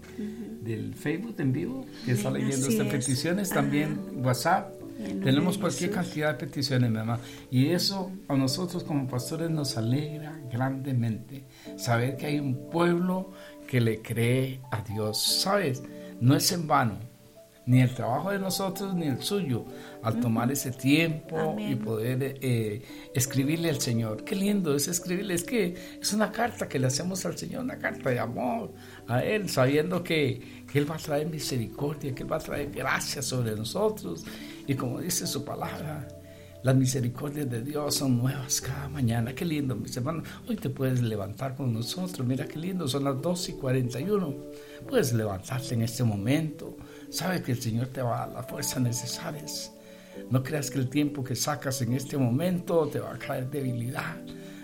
del Facebook en vivo, que está leyendo estas peticiones, también WhatsApp. Tenemos cualquier cantidad de peticiones, mi mamá, y eso a nosotros como pastores nos alegra grandemente, saber que hay un pueblo que le cree a Dios. ¿Sabes? No es en vano ni el trabajo de nosotros ni el suyo al tomar ese tiempo. Amén. Y poder escribirle al Señor. Qué lindo es escribirle, es que es una carta que le hacemos al Señor, una carta de amor a Él, sabiendo que Él va a traer misericordia, que Él va a traer gracia sobre nosotros, y como dice su palabra, las misericordias de Dios son nuevas cada mañana. Qué lindo, mis hermanos. Hoy te puedes levantar con nosotros. Mira qué lindo, son las 2:41. Puedes levantarte en este momento. Sabes que el Señor te va a dar las fuerzas necesarias. No creas que el tiempo que sacas en este momento te va a caer debilidad.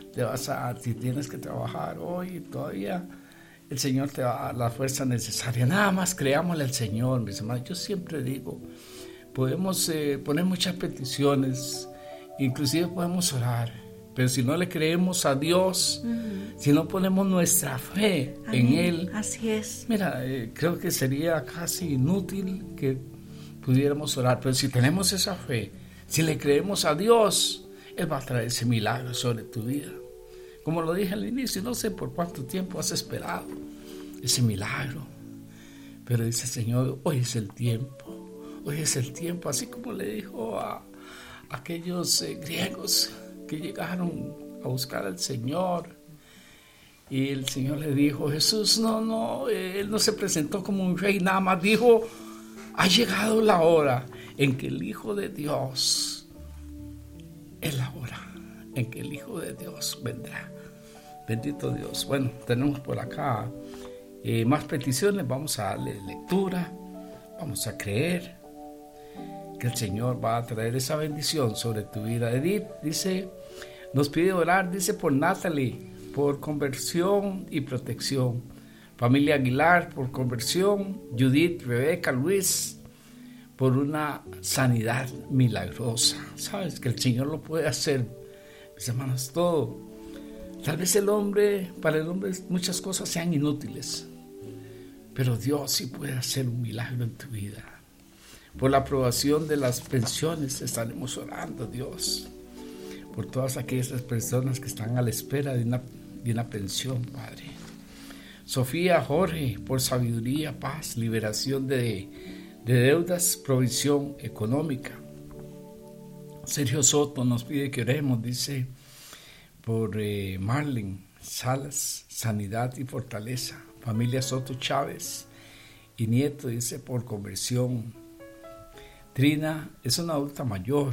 Si tienes que trabajar hoy todavía, el Señor te va a dar la fuerza necesaria. Nada más creámosle al Señor, mis hermanos. Yo siempre digo, podemos poner muchas peticiones, inclusive podemos orar, pero si no le creemos a Dios, si no ponemos nuestra fe en Él, así es. Mira, creo que sería casi inútil que pudiéramos orar, pero si tenemos esa fe, si le creemos a Dios, Él va a traer ese milagro sobre tu vida. Como lo dije al inicio, no sé por cuánto tiempo has esperado ese milagro, pero dice el Señor, hoy es el tiempo, así como le dijo a aquellos griegos que llegaron a buscar al Señor, y el Señor le dijo, Jesús Él no se presentó como un rey, nada más dijo, ha llegado la hora en que el Hijo de Dios, es la hora en que el Hijo de Dios vendrá. Bendito Dios. Bueno, tenemos por acá más peticiones, vamos a darle lectura, vamos a creer que el Señor va a traer esa bendición sobre tu vida. Edith dice, nos pide orar, dice, por Natalie, por conversión y protección. Familia Aguilar, por conversión. Judith, Rebeca, Luis, por una sanidad milagrosa. Sabes que el Señor lo puede hacer, mis hermanos, todo. Tal vez para el hombre muchas cosas sean inútiles, pero Dios sí puede hacer un milagro en tu vida. Por la aprobación de las pensiones estaremos orando, Dios, por todas aquellas personas que están a la espera de una pensión, Padre. Sofía, Jorge, por sabiduría, paz, liberación de deudas, provisión económica. Sergio Soto nos pide que oremos, dice, por Marlene Salas, sanidad y fortaleza. Familia Soto Chávez y Nieto, dice, por conversión. Trina es una adulta mayor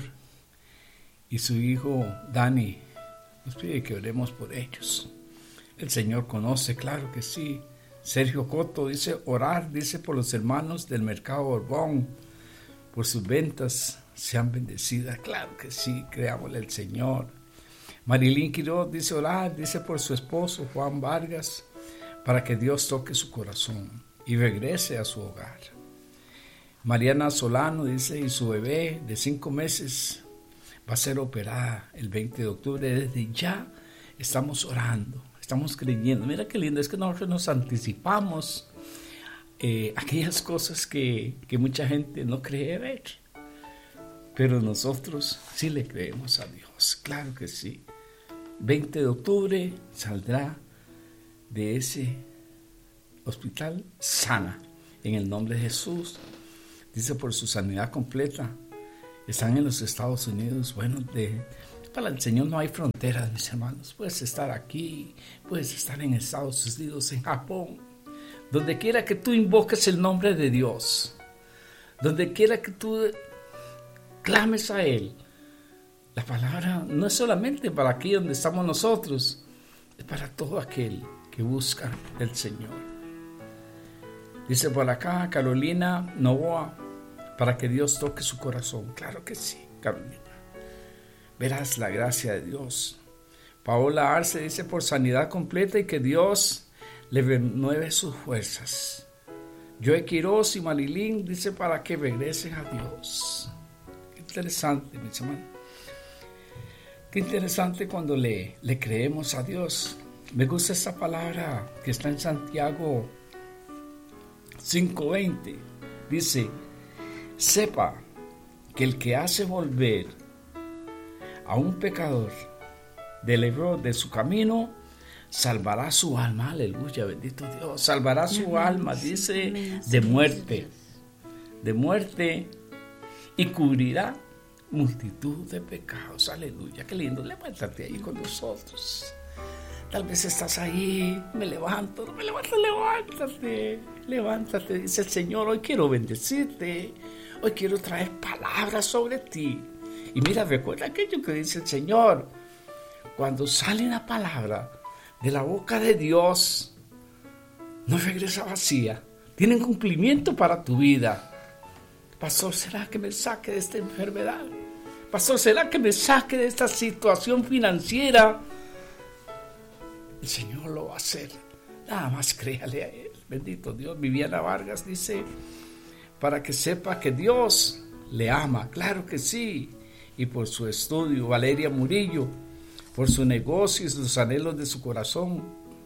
y su hijo Dani nos pide que oremos por ellos. El Señor conoce, claro que sí. Sergio Coto dice, orar, dice, por los hermanos del Mercado Borbón, por sus ventas sean bendecidas. Claro que sí, creámosle al Señor. Marilyn Quiroz dice, orar, dice, por su esposo Juan Vargas, para que Dios toque su corazón y regrese a su hogar. Mariana Solano dice, y su bebé de 5 meses va a ser operada el 20 de octubre. Desde ya estamos orando, estamos creyendo. Mira qué lindo, es que nosotros nos anticipamos aquellas cosas que mucha gente no cree ver. pero nosotros sí le creemos a Dios, claro que sí. 20 de octubre saldrá de ese hospital sana, en el nombre de Jesús. Dice por su sanidad completa. Están en los Estados Unidos. Bueno, para el Señor no hay fronteras, mis hermanos. Puedes estar aquí, puedes estar en Estados Unidos, en Japón, donde quiera que tú invoques el nombre de Dios, donde quiera que tú clames a Él. La palabra no es solamente para aquí donde estamos nosotros, es para todo aquel que busca el Señor. Dice por acá Carolina Novoa, para que Dios toque su corazón. Claro que sí, Carolina. Verás la gracia de Dios. Paola Arce dice por sanidad completa y que Dios le renueve sus fuerzas. Joe Quiroz y Marilín dice para que regresen a Dios. Qué interesante, mis hermanos. Qué interesante cuando le creemos a Dios. Me gusta esta palabra que está en Santiago 5:20. Dice, sepa que el que hace volver a un pecador del error de su camino, salvará su alma. Aleluya, bendito Dios. Salvará su alma, dice, de muerte, y cubrirá multitud de pecados. Aleluya, qué lindo. Levántate ahí con nosotros. Tal vez estás ahí, me levanto, levántate, dice el Señor, hoy quiero bendecirte, hoy quiero traer palabras sobre ti. Y mira, recuerda aquello que dice el Señor, cuando sale una palabra de la boca de Dios, no regresa vacía, tienen cumplimiento para tu vida. Pastor, ¿será que me saque de esta enfermedad? Pastor, ¿será que me saque de esta situación financiera? El Señor lo va a hacer. Nada más créale a Él. Bendito Dios. Viviana Vargas dice, para que sepa que Dios le ama. Claro que sí. Y por su estudio. Valeria Murillo, por su negocio y sus anhelos de su corazón.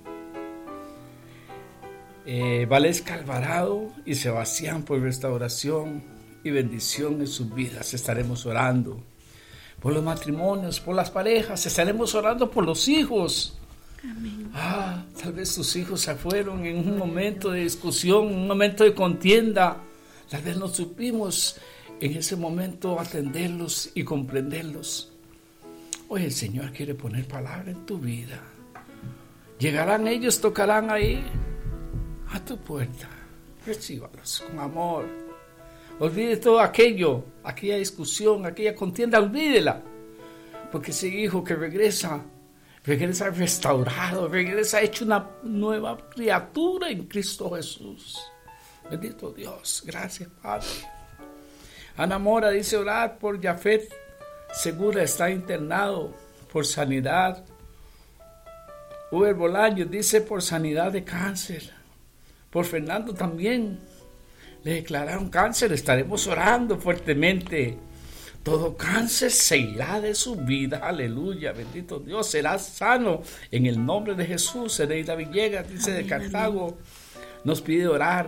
Valesca Alvarado y Sebastián por restauración y bendición en sus vidas. Estaremos orando por los matrimonios, por las parejas. Estaremos orando por los hijos. Amén. Tal vez tus hijos se fueron en un momento de discusión, un momento de contienda. Tal vez no supimos en ese momento atenderlos y comprenderlos. Hoy el Señor quiere poner palabra en tu vida. Llegarán ellos, tocarán ahí a tu puerta. Recíbalos con amor. Olvide todo aquello, aquella discusión, aquella contienda, olvídela. Porque ese hijo que regresa restaurado, regresa hecho una nueva criatura en Cristo Jesús. Bendito Dios, gracias Padre. Ana Mora dice orar por Jafet Segura, está internado por sanidad. Uber Bolaño dice por sanidad de cáncer. Por Fernando también le declararon cáncer, estaremos orando fuertemente. Todo cáncer se irá de su vida, aleluya, bendito Dios, será sano en el nombre de Jesús. Eneida Villegas dice de Cartago, nos pide orar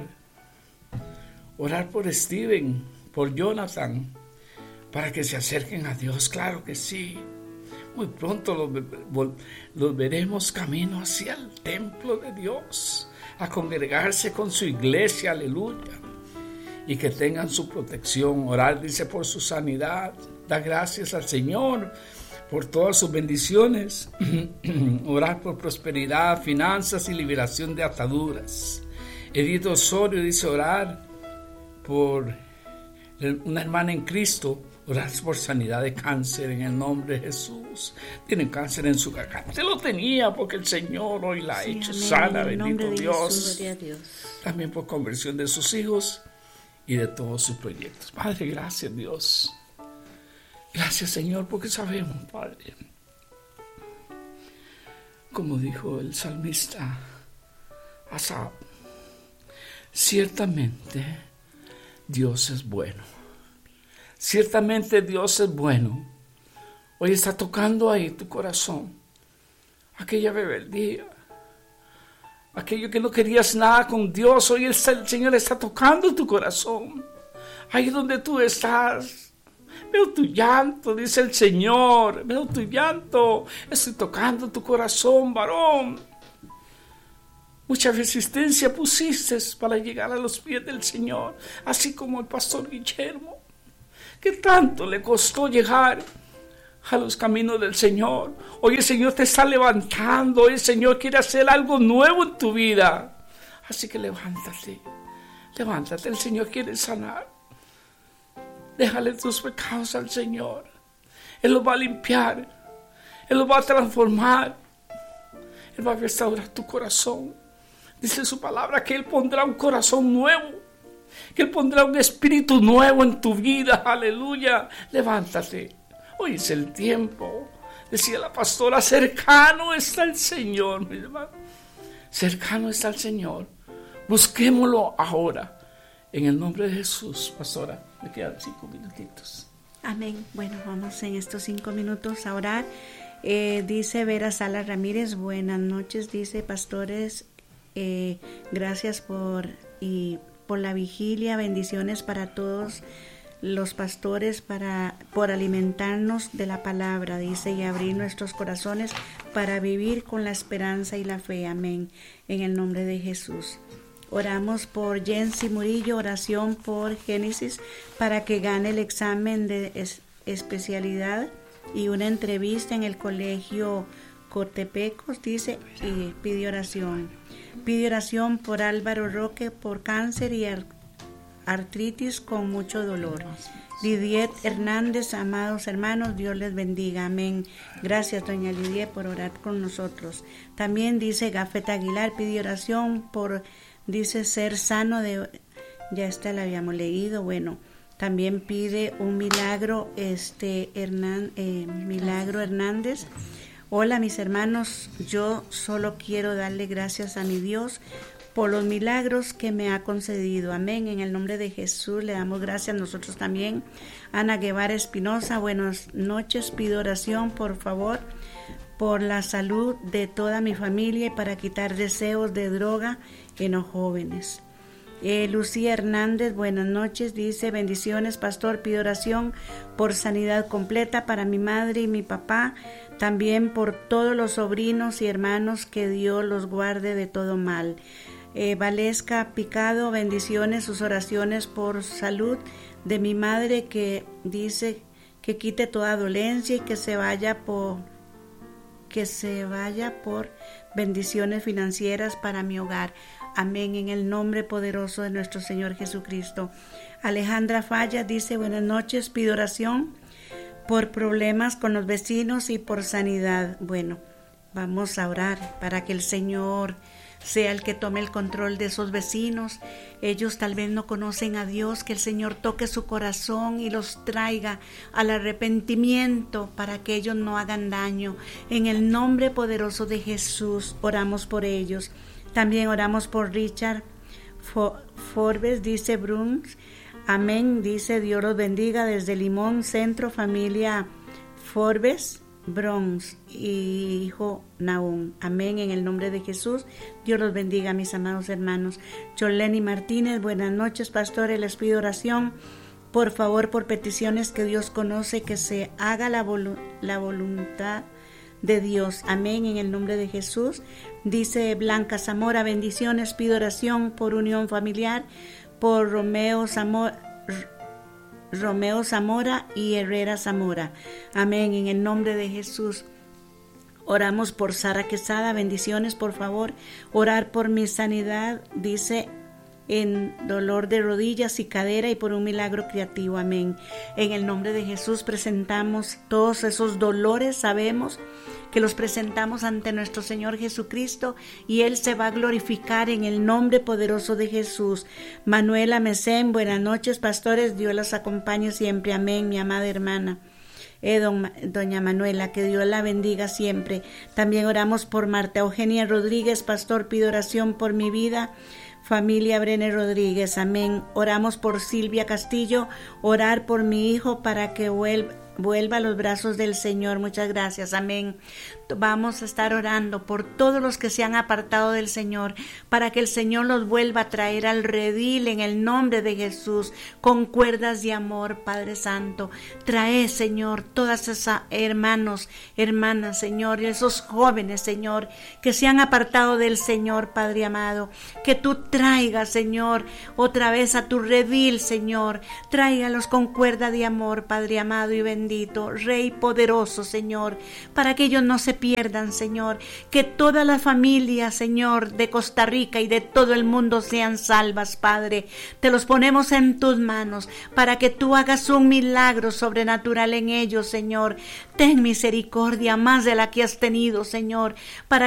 por Steven, por Jonathan, para que se acerquen a Dios. Claro que sí, muy pronto los veremos camino hacia el templo de Dios, a congregarse con su iglesia, aleluya. Y que tengan su protección. Orar, dice, por su sanidad. Da gracias al Señor por todas sus bendiciones. Orar por prosperidad, finanzas y liberación de ataduras. Edith Osorio dice orar por una hermana en Cristo. Orar por sanidad de cáncer en el nombre de Jesús. Tiene cáncer en su garganta. Lo tenía porque el Señor hoy la ha hecho amén, sana. Bendito Dios. Dios. También por conversión de sus hijos y de todos sus proyectos. Padre, gracias Dios. Gracias Señor, porque sabemos, Padre, como dijo el salmista Asaf, ciertamente Dios es bueno. Ciertamente Dios es bueno. Hoy está tocando ahí tu corazón. Aquella rebeldía, aquello que no querías nada con Dios, hoy el Señor está tocando tu corazón. Ahí donde tú estás, Veo tu llanto, dice el Señor. Veo tu llanto. Estoy tocando tu corazón, varón. Mucha resistencia pusiste para llegar a los pies del Señor, así como el pastor Guillermo. ¿Qué tanto le costó llegar a los caminos del Señor? Hoy el Señor te está levantando. Hoy el Señor quiere hacer algo nuevo en tu vida. Así que levántate. Levántate, el Señor quiere sanar. Déjale tus pecados al Señor. Él los va a limpiar. Él los va a transformar. Él va a restaurar tu corazón. Dice su palabra que Él pondrá un corazón nuevo. Que Él pondrá un espíritu nuevo en tu vida. Aleluya. Levántate. Hoy es el tiempo. Decía la pastora, cercano está el Señor, mi hermano. Cercano está el Señor. Busquémoslo ahora. En el nombre de Jesús, pastora. Me quedan 5 minutitos. Amén. Bueno, vamos en estos 5 minutos a orar. Dice Vera Sala Ramírez, buenas noches. Dice, pastores, gracias por la vigilia. Bendiciones para todos los pastores por alimentarnos de la palabra, dice, y abrir nuestros corazones para vivir con la esperanza y la fe. Amén. En el nombre de Jesús. Oramos por Jensi Murillo, oración por Génesis para que gane el examen de especialidad y una entrevista en el colegio Cotepecos, dice, y pide oración. Pide oración por Álvaro Roque por cáncer y artritis con mucho dolor. Lidiet Hernández, amados hermanos, Dios les bendiga. Amén. Gracias, doña Lidiet, por orar con nosotros. También dice Gafet Aguilar, pide oración por, dice, ser sano de... Ya esta la habíamos leído. Bueno, también pide un milagro, Milagro Hernández. Hola, mis hermanos, yo solo quiero darle gracias a mi Dios por los milagros que me ha concedido. Amén. En el nombre de Jesús le damos gracias nosotros también. Ana Guevara Espinosa, buenas noches. Pido oración, por favor, por la salud de toda mi familia y para quitar deseos de droga en los jóvenes. Lucía Hernández, buenas noches. Dice, bendiciones, pastor. Pido oración por sanidad completa para mi madre y mi papá. También por todos los sobrinos y hermanos, que Dios los guarde de todo mal. Valesca Picado, bendiciones, sus oraciones por salud de mi madre, que dice que quite toda dolencia y que se vaya por bendiciones financieras para mi hogar. Amén, en el nombre poderoso de nuestro Señor Jesucristo. Alejandra Falla dice, buenas noches, pido oración por problemas con los vecinos y por sanidad. Bueno, vamos a orar para que el Señor sea el que tome el control de esos vecinos. Ellos tal vez no conocen a Dios, que el Señor toque su corazón y los traiga al arrepentimiento para que ellos no hagan daño. En el nombre poderoso de Jesús oramos por ellos. También oramos por Richard Forbes, dice Bruns. Amén, dice, Dios los bendiga desde Limón Centro, familia Forbes, Bronx y hijo Naum. Amén, en el nombre de Jesús. Dios los bendiga, mis amados hermanos. Choleni Martínez, buenas noches, pastores. Les pido oración, por favor, por peticiones que Dios conoce, que se haga la voluntad de Dios. Amén, en el nombre de Jesús. Dice Blanca Zamora, bendiciones. Pido oración por unión familiar, por Romeo Zamora y Herrera Zamora. Amén, en el nombre de Jesús. Oramos por Sara Quesada, bendiciones, por favor. Orar por mi sanidad, dice, en dolor de rodillas y cadera y por un milagro creativo. Amén. En el nombre de Jesús presentamos todos esos dolores, sabemos que los presentamos ante nuestro Señor Jesucristo y Él se va a glorificar en el nombre poderoso de Jesús. Manuela Mesén, buenas noches, pastores, Dios los acompañe siempre. Amén, mi amada hermana. Doña Manuela, que Dios la bendiga siempre. También oramos por Marta Eugenia Rodríguez, pastor, pido oración por mi vida, familia Brenner Rodríguez. Amén. Oramos por Silvia Castillo, orar por mi hijo para que vuelva Vuelva a los brazos del Señor. Muchas gracias. Amén. Vamos a estar orando por todos los que se han apartado del Señor, para que el Señor los vuelva a traer al redil en el nombre de Jesús, con cuerdas de amor. Padre Santo, trae, Señor, todas esas hermanos, hermanas, Señor, y esos jóvenes, Señor, que se han apartado del Señor, Padre amado, que tú traigas, Señor, otra vez a tu redil, Señor, tráigalos con cuerda de amor, Padre amado y bendito, Rey poderoso, Señor, para que ellos no se pierdan, Señor, que todas las familias, Señor, de Costa Rica y de todo el mundo sean salvas, Padre. Te los ponemos en tus manos para que tú hagas un milagro sobrenatural en ellos, Señor. Ten misericordia más de la que has tenido, Señor, para